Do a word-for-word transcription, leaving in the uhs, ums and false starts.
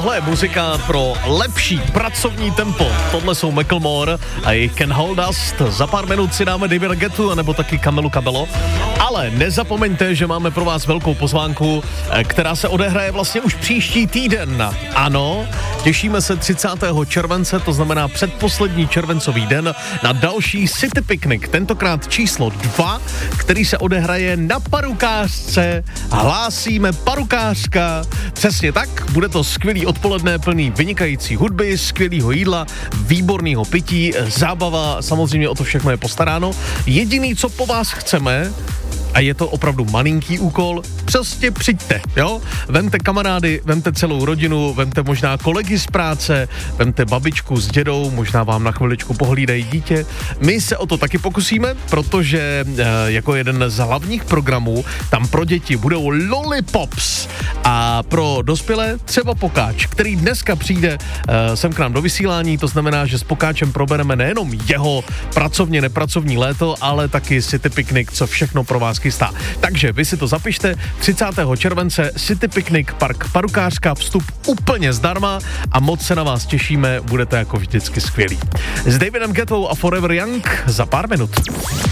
Tohle je muzika pro lepší pracovní tempo. Tohle jsou Macklemore a jejich Can Hold Us. Za pár minut si dáme Davida Guettu, nebo taky Camelu Cabello. Ale nezapomeňte, že máme pro vás velkou pozvánku, která se odehraje vlastně už příští týden. Ano, těšíme se třicátého července, to znamená předposlední červencový den, na další City Picnic, tentokrát číslo dva, který se odehraje na Parukářce. Hlásíme Parukářka. Přesně tak, bude to skvělý odpoledne plný vynikající hudby, skvělýho jídla, výborného pití, zábava, samozřejmě o to všechno je postaráno. Jediný, co po vás chceme, a je to opravdu malinký úkol, prostě přijďte, jo? Vemte kamarády, vemte celou rodinu, vemte možná kolegy z práce, vemte babičku s dědou, možná vám na chviličku pohlídají dítě. My se o to taky pokusíme, protože e, jako jeden z hlavních programů tam pro děti budou lollipops a pro dospělé třeba pokáč, který dneska přijde e, sem k nám do vysílání, to znamená, že s pokáčem probereme nejenom jeho pracovně nepracovní léto, ale taky City Picnic, co všechno pro vás chystá. Takže vy si to zapište, třicátého července City Picnic, park Parukářka, vstup úplně zdarma a moc se na vás těšíme, budete jako vždycky skvělí. S Davidem Guettou a Forever Young za pár minut.